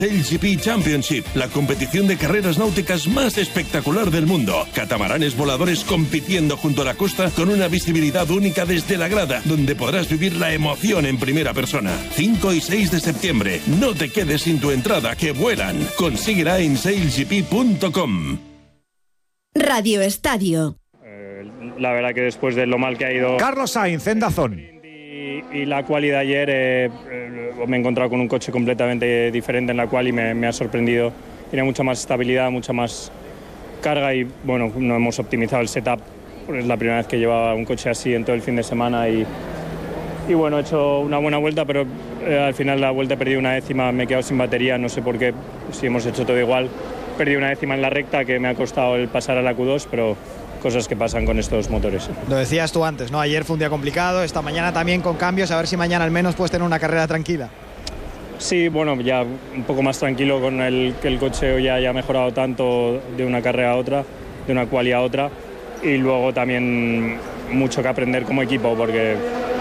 SailGP Championship, la competición de carreras náuticas más espectacular del mundo. Catamaranes voladores compitiendo junto a la costa con una visibilidad única desde la grada, donde podrás vivir la emoción en primera persona. 5 y 6 de septiembre. No te quedes sin tu entrada, que vuelan. Consíguela en sailgp.com. Radio Estadio. La verdad que después de lo mal que ha ido Carlos Sainz en Dazón y la quali de ayer, me he encontrado con un coche completamente diferente en la quali y me ha sorprendido. Tiene mucha más estabilidad, mucha más carga y bueno, no hemos optimizado el setup. Es la primera vez que llevaba un coche así en todo el fin de semana y bueno, he hecho una buena vuelta, pero al final la vuelta he perdido una décima, me he quedado sin batería, no sé por qué, si hemos hecho todo igual. Perdí una décima en la recta que me ha costado el pasar a la Q2, pero cosas que pasan con estos motores. Lo decías tú antes, ¿no? Ayer fue un día complicado, esta mañana también con cambios, a ver si mañana al menos puedes tener una carrera tranquila. Sí, bueno, ya un poco más tranquilo con que el coche hoy haya mejorado tanto de una carrera a otra, de una quali a otra, y luego también mucho que aprender como equipo, porque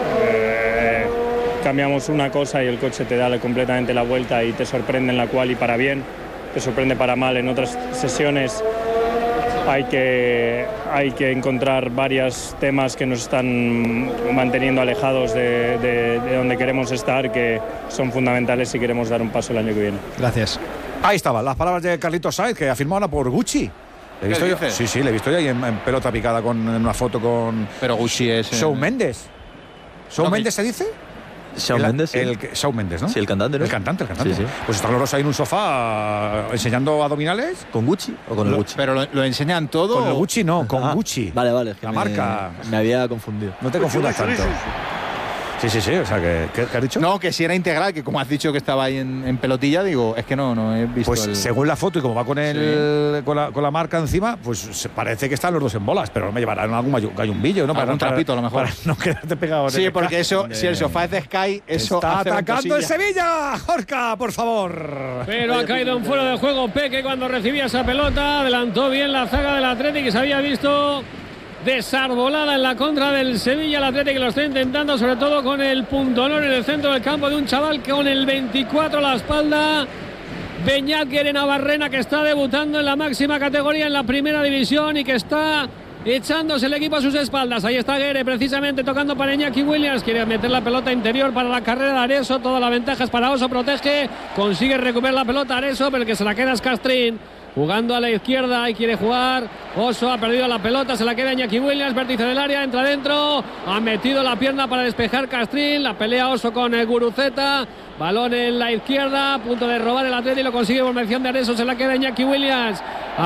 cambiamos una cosa y el coche te da completamente la vuelta y te sorprende en la quali para bien, te sorprende para mal en otras sesiones. Hay que encontrar varios temas que nos están manteniendo alejados de donde queremos estar, que son fundamentales si queremos dar un paso el año que viene. Gracias. Ahí estaban las palabras de Carlitos Sainz, que ha firmado ahora por Gucci. ¿Le he visto yo? Sí, le he visto yo ahí en pelota picada en una foto con... Pero Gucci es... Shawn Mendes. ¿Shawn Mendes se dice? Shawn Mendes, sí. Shawn Mendes, ¿no? Sí, el cantante, ¿no? El cantante. Sí, sí. Pues está glorioso ahí en un sofá enseñando abdominales. ¿Con Gucci o con el Gucci? ¿Pero lo enseñan todo? Con el Gucci no, con Gucci. Vale. La marca. Me había confundido. No te confundas tanto. Sí, o sea, ¿qué has dicho? No, que si era integral, que como has dicho que estaba ahí en pelotilla, digo, es que no he visto. Pues según la foto y como va con con la marca encima, pues parece que están los dos en bolas, pero no me llevarán algún gallumbillo, ¿no? Algún trapito a lo mejor. Para no quedarte pegado. Sí, porque eso, si el sofá es de Sky, eso está hace atacando el Sevilla, Jorca, por favor. Pero ha caído en fuera de juego Peque cuando recibía esa pelota, adelantó bien la zaga del Athletic que se había visto desarbolada en la contra del Sevilla. El Athletic lo está intentando, sobre todo con el puntonón en el centro del campo de un chaval con el 24 a la espalda, Beñat Guere Navarrena, que está debutando en la máxima categoría en la primera división y que está echándose el equipo a sus espaldas. Ahí está Guere precisamente tocando para Iñaki Williams, quiere meter la pelota interior para la carrera de Areso, toda la ventaja es para Oso, protege, consigue recuperar la pelota Areso, pero el que se la queda es Castrín. Jugando a la izquierda y quiere jugar. Oso ha perdido la pelota, se la queda Iñaki Williams, vértice del área, entra dentro, ha metido la pierna para despejar Castrín, la pelea Oso con el Guruceta, balón en la izquierda, a punto de robar el Atleti, lo consigue por mención de Areso, se la queda Iñaki Williams,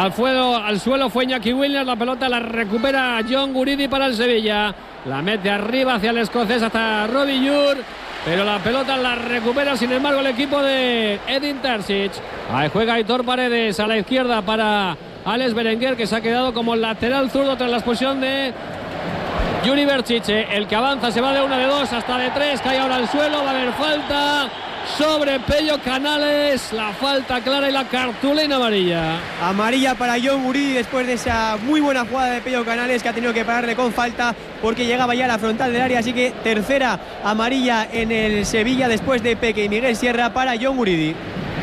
al suelo fue Iñaki Williams, la pelota la recupera John Guridi para el Sevilla, la mete arriba hacia el escocés hasta Robbie Jur, pero la pelota la recupera sin embargo el equipo de Edin Terzic. Ahí juega Aitor Paredes a la izquierda para Alex Berenguer, que se ha quedado como lateral zurdo tras la expulsión de Yuri Berchiche. El que avanza se va de una, de dos, hasta de tres, cae ahora al suelo, va a haber falta sobre Pello Canales, la falta clara y la cartulina amarilla. Amarilla para John Guridi después de esa muy buena jugada de Pello Canales, que ha tenido que pararle con falta porque llegaba ya a la frontal del área, así que tercera amarilla en el Sevilla después de Peque y Miguel Sierra para John Guridi.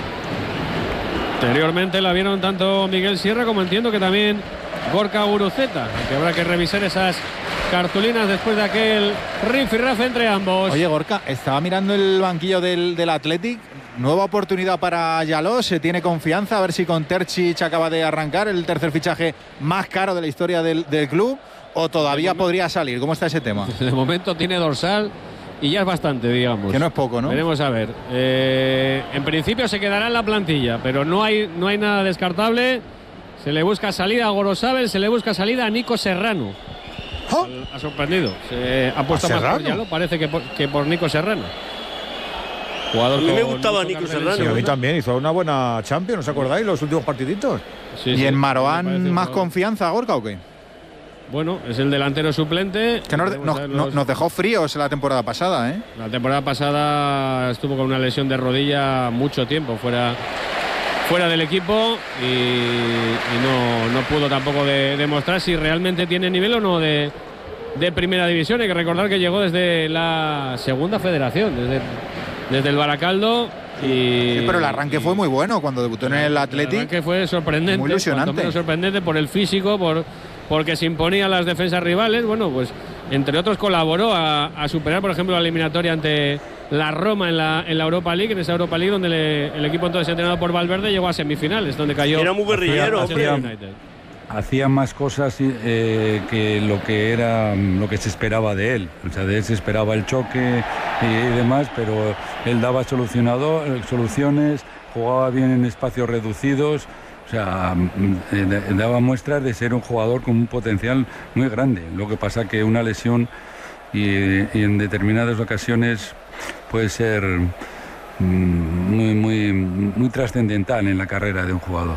Anteriormente la vieron tanto Miguel Sierra como entiendo que también Gorka Guruceta, que habrá que revisar esas cartulinas después de aquel rifirrafe entre ambos. Oye, Gorka, estaba mirando el banquillo del Athletic. Nueva oportunidad para Yaló, se tiene confianza, a ver si con Terzic acaba de arrancar el tercer fichaje más caro de la historia del club, o todavía podría salir. ¿Cómo está ese tema? De momento tiene dorsal y ya es bastante, digamos. Que no es poco, ¿no? Veremos a ver. En principio se quedará en la plantilla, pero no hay nada descartable. Se le busca salida a Gorosabel, se le busca salida a Nico Serrano. ¿Oh? Ha sorprendido. Se ha puesto más por Yaló, parece que por Nico Serrano. Jugador a mí me gustaba Nico Serrano. Sí, a mí también hizo una buena Champions, ¿os acordáis? Los últimos partiditos. Sí, ¿y en Maroán más confianza, Gorka, o qué? Bueno, es el delantero suplente. Que nos dejó fríos la temporada pasada, ¿eh? La temporada pasada estuvo con una lesión de rodilla mucho tiempo fuera del equipo y no pudo tampoco demostrar si realmente tiene nivel o no de primera división. Hay que recordar que llegó desde la segunda federación, desde el Baracaldo, Sí, pero el arranque fue muy bueno cuando debutó en el Athletic. El arranque fue sorprendente, muy ilusionante. Sorprendente por el físico, porque se imponía a las defensas rivales. Bueno, pues entre otros colaboró a superar, por ejemplo, la eliminatoria ante la Roma en la Europa League, en esa Europa League donde el equipo entonces entrenado por Valverde llegó a semifinales, donde cayó. Era muy guerrillero, hacía más cosas que lo que se esperaba de él. O sea, de él se esperaba el choque y demás, pero él daba soluciones, jugaba bien en espacios reducidos. O sea, daba muestras de ser un jugador con un potencial muy grande. Lo que pasa que una lesión y en determinadas ocasiones puede ser muy trascendental en la carrera de un jugador.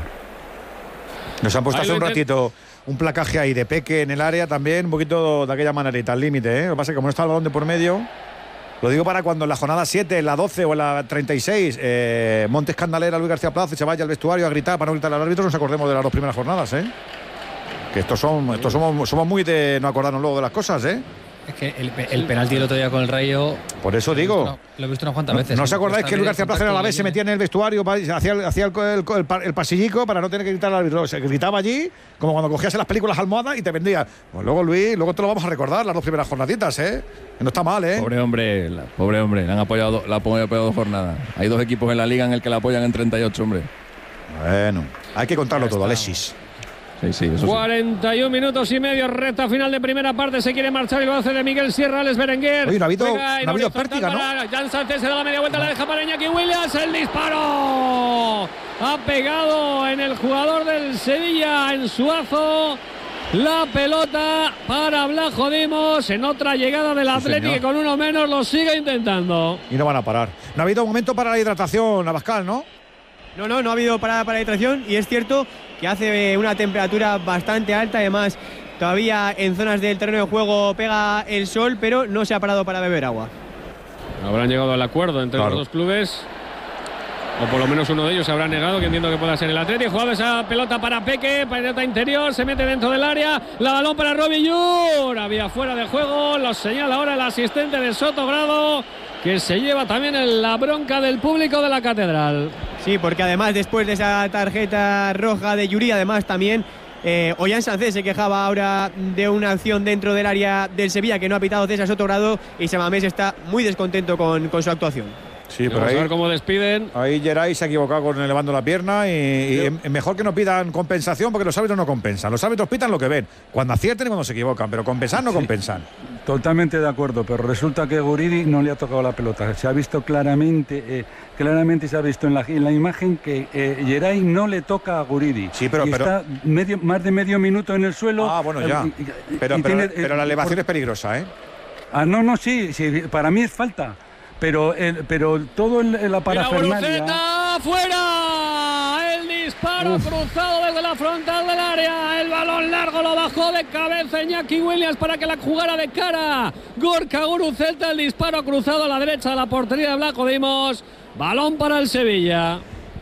Nos han puesto hace un ratito un placaje ahí de Peque en el área también, un poquito de aquella manerita, al límite, ¿eh? Lo que pasa es que como no está el balón de por medio, lo digo para cuando en la jornada 7, en la 12 o en la 36 monte escandalera Luis García Plaza y se vaya al vestuario a gritar para no gritar al árbitro, nos acordemos de las 2 primeras jornadas, ¿eh? Que somos muy de no acordarnos luego de las cosas, ¿eh? Es que el penalti el otro día con el Rayo. Por eso digo. Lo he visto unas cuantas veces. ¿No os acordáis que Luis García Plaza a la vez se metía en el vestuario, hacía el pasillico para no tener que gritar al árbitro? Se gritaba allí, como cuando cogías en las películas almohadas y te vendía. Pues luego, Luis, te lo vamos a recordar, las 2 primeras jornaditas, ¿eh? Que no está mal, ¿eh? Pobre hombre, le han apoyado 2 jornadas. Hay 2 equipos en la liga en el que la apoyan en 38, hombre. Bueno, hay que contarlo todo, Alexis. Sí, eso 41 minutos y medio, recta final de primera parte. Se quiere marchar y lo hace de Miguel Sierra, Alex Berenguer. Oye, no ha habido pértiga, ¿no? Jan Sánchez se da la media vuelta, la deja para Iñaki Williams. El disparo ha pegado en el jugador del Sevilla, en Suazo. La pelota para Blajo Dimos en otra llegada del Atlético, que con uno menos lo sigue intentando. Y no van a parar. No ha habido momento para la hidratación, Abascal, ¿no? No ha habido parada para la hidratación y es cierto que hace una temperatura bastante alta, además todavía en zonas del terreno de juego pega el sol, pero no se ha parado para beber agua. Habrán llegado al acuerdo entre los 2 clubes, o por lo menos uno de ellos se habrá negado, que entiendo que pueda ser el Atlético. Jugado esa pelota para Peque, pelota interior, se mete dentro del área, la balón para Robbie Yur, había fuera de juego, lo señala ahora el asistente de Sotogrado, que se lleva también la bronca del público de la Catedral. Sí, porque además después de esa tarjeta roja de Yuri, además también Ollán Sánchez se quejaba ahora de una acción dentro del área del Sevilla que no ha pitado César Sotogrado, y Samamés está muy descontento con su actuación. Sí, pero vamos a ver cómo despiden. Ahí Geray se ha equivocado con elevando la pierna y mejor que no pidan compensación, porque los árbitros no compensan. Los árbitros pitan lo que ven, cuando acierten y cuando se equivocan, pero compensar no compensan. Totalmente de acuerdo, pero resulta que Guridi no le ha tocado la pelota. Se ha visto claramente se ha visto en la imagen que Geray no le toca a Guridi. Sí, pero está más de medio minuto en el suelo. Ah, bueno, ya. Pero la elevación es peligrosa, ¿eh? Sí, para mí es falta. Pero todo la parafernalia. ¡Fuera! El disparo cruzado desde la frontal del área. El balón largo lo bajó de cabeza Iñaki Williams para que la jugara de cara Gorka Guruceta. El disparo cruzado a la derecha de la portería de Blajo Dimos. Balón para el Sevilla.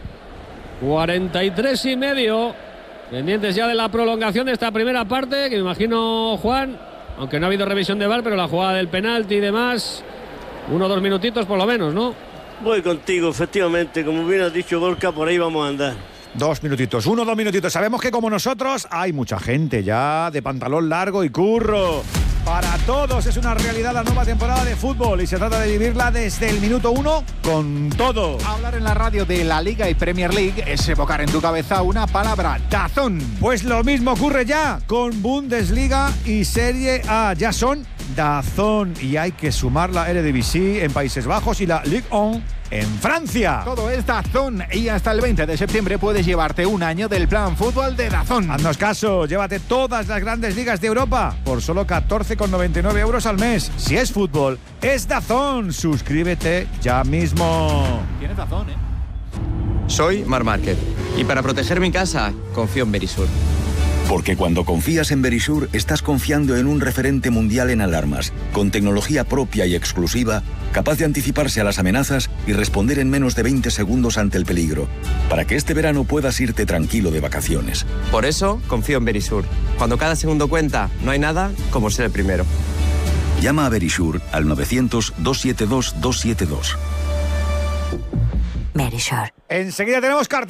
43 y medio. Pendientes ya de la prolongación de esta primera parte, que me imagino, Juan, aunque no ha habido revisión de VAR, pero la jugada del penalti y demás, 1 o 2 minutitos por lo menos, ¿no? Voy contigo, efectivamente, como bien has dicho, Gorka, por ahí vamos a andar. 2 minutitos, 1 o 2 minutitos. Sabemos que como nosotros hay mucha gente ya de pantalón largo y curro. Para todos es una realidad la nueva temporada de fútbol y se trata de vivirla desde el minuto 1 con todo. Hablar en la radio de la Liga y Premier League es evocar en tu cabeza una palabra: DAZN. Pues lo mismo ocurre ya con Bundesliga y Serie A. Ya son DAZN y hay que sumar la Eredivisie en Países Bajos y la Ligue 1 en Francia. Todo es DAZN y hasta el 20 de septiembre puedes llevarte un año del plan fútbol de DAZN. Haznos caso, llévate todas las grandes ligas de Europa por solo 14,99 euros al mes. Si es fútbol, es DAZN. Suscríbete ya mismo. Tienes DAZN, ¿eh? Soy Marc Márquez y para proteger mi casa confío en Verisur. Porque cuando confías en Verisur, estás confiando en un referente mundial en alarmas, con tecnología propia y exclusiva, capaz de anticiparse a las amenazas y responder en menos de 20 segundos ante el peligro, para que este verano puedas irte tranquilo de vacaciones. Por eso, confío en Verisur. Cuando cada segundo cuenta, no hay nada como ser el primero. Llama a Verisur al 900-272-272. Verisure. Enseguida tenemos cartel.